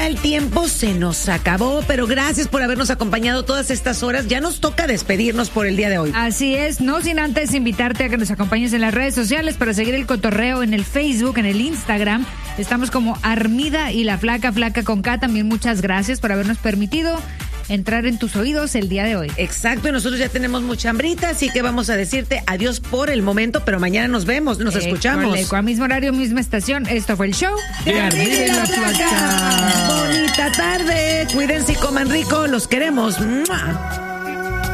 El tiempo se nos acabó, pero gracias por habernos acompañado todas estas horas. Ya nos toca despedirnos por el día de hoy. Así es, no sin antes invitarte a que nos acompañes en las redes sociales para seguir el cotorreo en el Facebook, en el Instagram. Estamos como Armida y la Flaca con K. También muchas gracias por habernos permitido entrar en tus oídos el día de hoy. Exacto, y nosotros ya tenemos mucha hambrita, así que vamos a decirte adiós por el momento, pero mañana nos vemos, nos escuchamos. A mismo horario, misma estación. Esto fue el show de Armida y la Flaca. Bonita tarde, cuídense y coman rico, los queremos. ¡Mua!